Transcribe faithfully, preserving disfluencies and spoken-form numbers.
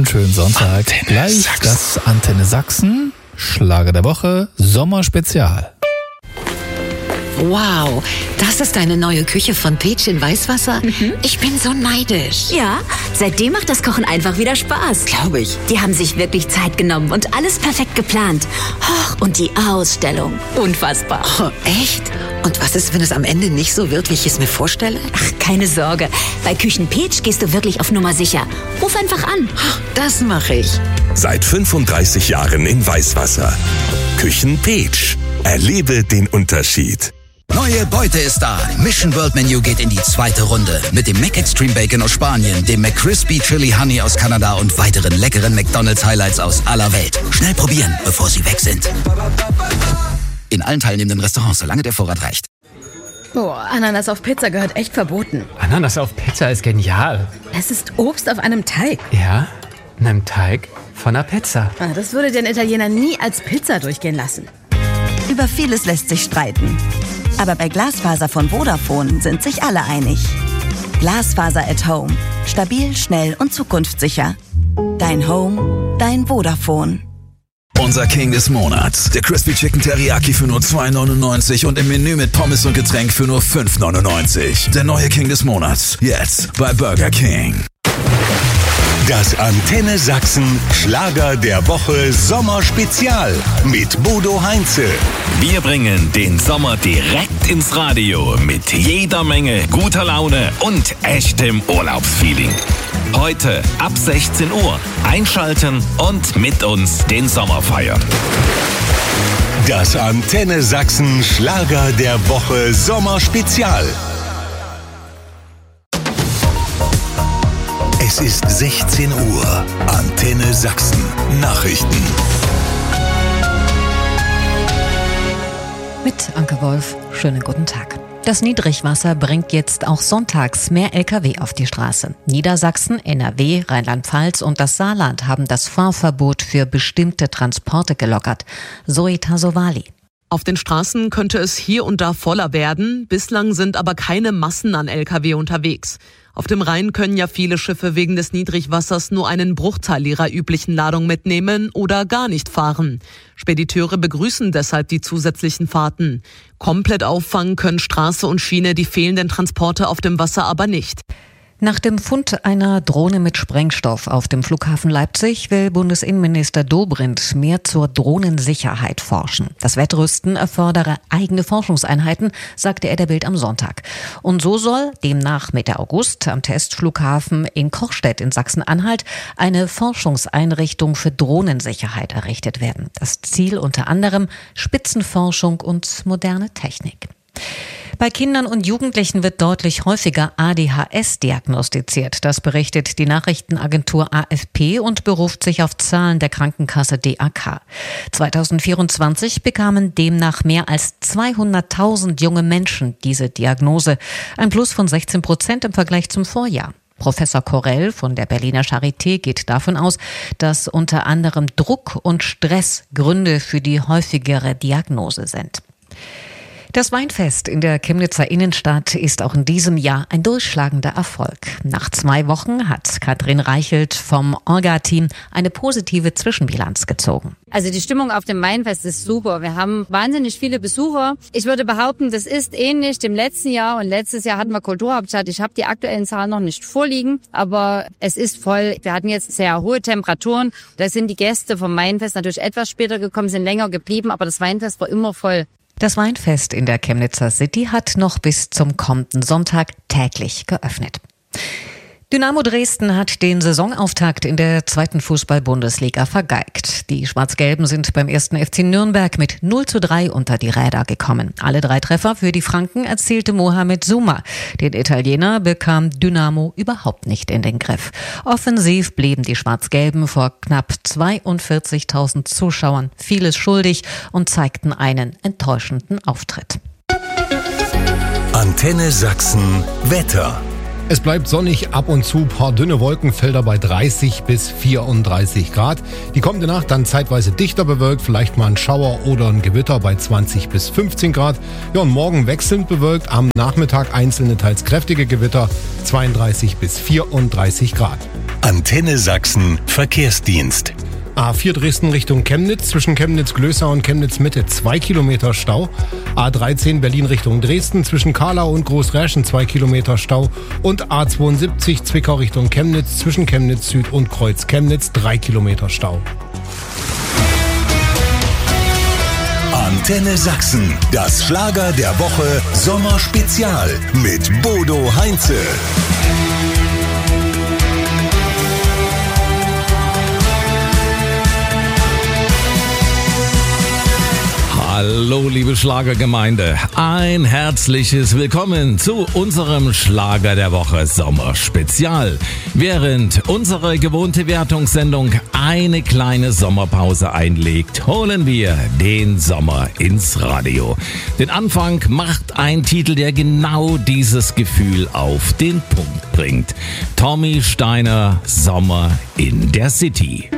schönen Sonntag. Antenne Gleich Sachsen. das Antenne Sachsen Schlager der Woche Sommerspezial. Wow, das ist eine neue Küche von Peach in Weißwasser? Mhm. Ich bin so neidisch. Ja, seitdem macht das Kochen einfach wieder Spaß. Glaube ich. Die haben sich wirklich Zeit genommen und alles perfekt geplant. Och, und die Ausstellung. Unfassbar. Oh, echt? Und was ist, wenn es am Ende nicht so wird, wie ich es mir vorstelle? Ach, keine Sorge. Bei Küchen Peach gehst du wirklich auf Nummer sicher. Ruf einfach an. Das mache ich. Seit fünfunddreißig Jahren in Weißwasser. Küchen Peach. Erlebe den Unterschied. Neue Beute ist da. Mission World Menu geht in die zweite Runde. Mit dem McExtreme Bacon aus Spanien, dem McCrispy Chili Honey aus Kanada und weiteren leckeren McDonald's Highlights aus aller Welt. Schnell probieren, bevor sie weg sind. In allen teilnehmenden Restaurants, solange der Vorrat reicht. Boah, Ananas auf Pizza gehört echt verboten. Ananas auf Pizza ist genial. Es ist Obst auf einem Teig. Ja, einem Teig von einer Pizza. Ah, das würde den Italiener nie als Pizza durchgehen lassen. Über vieles lässt sich streiten. Aber bei Glasfaser von Vodafone sind sich alle einig. Glasfaser at Home. Stabil, schnell und zukunftssicher. Dein Home, dein Vodafone. Unser King des Monats. Der Crispy Chicken Teriyaki für nur zwei neunundneunzig und im Menü mit Pommes und Getränk für nur fünf neunundneunzig. Der neue King des Monats. Jetzt bei Burger King. Das Antenne Sachsen Schlager der Woche Sommerspezial mit Bodo Heinze. Wir bringen den Sommer direkt ins Radio mit jeder Menge guter Laune und echtem Urlaubsfeeling. Heute ab sechzehn Uhr einschalten und mit uns den Sommer feiern. Das Antenne Sachsen Schlager der Woche Sommerspezial. Es ist sechzehn Uhr. Antenne Sachsen. Nachrichten. Mit Anke Wolf. Schönen guten Tag. Das Niedrigwasser bringt jetzt auch sonntags mehr L K W auf die Straße. Niedersachsen, N R W, Rheinland-Pfalz und das Saarland haben das Fahrverbot für bestimmte Transporte gelockert. Zoe Tasovali. Auf den Straßen könnte es hier und da voller werden. Bislang sind aber keine Massen an L K W unterwegs. Auf dem Rhein können ja viele Schiffe wegen des Niedrigwassers nur einen Bruchteil ihrer üblichen Ladung mitnehmen oder gar nicht fahren. Spediteure begrüßen deshalb die zusätzlichen Fahrten. Komplett auffangen können Straße und Schiene die fehlenden Transporte auf dem Wasser aber nicht. Nach dem Fund einer Drohne mit Sprengstoff auf dem Flughafen Leipzig will Bundesinnenminister Dobrindt mehr zur Drohnensicherheit forschen. Das Wettrüsten erfordere eigene Forschungseinheiten, sagte er der Bild am Sonntag. Und so soll demnach Mitte August am Testflughafen in Kochstedt in Sachsen-Anhalt eine Forschungseinrichtung für Drohnensicherheit errichtet werden. Das Ziel unter anderem Spitzenforschung und moderne Technik. Bei Kindern und Jugendlichen wird deutlich häufiger A D H S diagnostiziert. Das berichtet die Nachrichtenagentur A F P und beruft sich auf Zahlen der Krankenkasse D A K. zweitausendvierundzwanzig bekamen demnach mehr als zweihunderttausend junge Menschen diese Diagnose. Ein Plus von sechzehn Prozent im Vergleich zum Vorjahr. Professor Korell von der Berliner Charité geht davon aus, dass unter anderem Druck und Stress Gründe für die häufigere Diagnose sind. Das Weinfest in der Chemnitzer Innenstadt ist auch in diesem Jahr ein durchschlagender Erfolg. Nach zwei Wochen hat Katrin Reichelt vom Orga-Team eine positive Zwischenbilanz gezogen. Also die Stimmung auf dem Weinfest ist super. Wir haben wahnsinnig viele Besucher. Ich würde behaupten, das ist ähnlich dem letzten Jahr. Und letztes Jahr hatten wir Kulturhauptstadt. Ich habe die aktuellen Zahlen noch nicht vorliegen, aber es ist voll. Wir hatten jetzt sehr hohe Temperaturen. Da sind die Gäste vom Weinfest natürlich etwas später gekommen, sind länger geblieben, aber das Weinfest war immer voll. Das Weinfest in der Chemnitzer City hat noch bis zum kommenden Sonntag täglich geöffnet. Dynamo Dresden hat den Saisonauftakt in der zweiten Fußball-Bundesliga vergeigt. Die Schwarz-Gelben sind beim ersten F C Nürnberg mit null zu drei unter die Räder gekommen. Alle drei Treffer für die Franken erzielte Mohamed Souma. Den Italiener bekam Dynamo überhaupt nicht in den Griff. Offensiv blieben die Schwarz-Gelben vor knapp zweiundvierzigtausend Zuschauern vieles schuldig und zeigten einen enttäuschenden Auftritt. Antenne Sachsen Wetter. Es bleibt sonnig, ab und zu paar dünne Wolkenfelder bei dreißig bis vierunddreißig Grad. Die kommende Nacht dann zeitweise dichter bewölkt, vielleicht mal ein Schauer oder ein Gewitter bei zwanzig bis fünfzehn Grad. Ja, und morgen wechselnd bewölkt, am Nachmittag einzelne teils kräftige Gewitter, zweiunddreißig bis vierunddreißig Grad. Antenne Sachsen Verkehrsdienst. A vier Dresden Richtung Chemnitz, zwischen Chemnitz-Glößau und Chemnitz-Mitte zwei Kilometer Stau. A dreizehn Berlin Richtung Dresden, zwischen Karlau und Großräschen zwei Kilometer Stau. Und A zweiundsiebzig Zwickau Richtung Chemnitz, zwischen Chemnitz Süd und Kreuz Chemnitz drei Kilometer Stau. Antenne Sachsen, das Schlager der Woche Sommerspezial mit Bodo Heinze. Hallo liebe Schlagergemeinde, ein herzliches Willkommen zu unserem Schlager der Woche Sommerspezial. Während unsere gewohnte Wertungssendung eine kleine Sommerpause einlegt, holen wir den Sommer ins Radio. Den Anfang macht ein Titel, der genau dieses Gefühl auf den Punkt bringt. Tommy Steiner, Sommer in der City.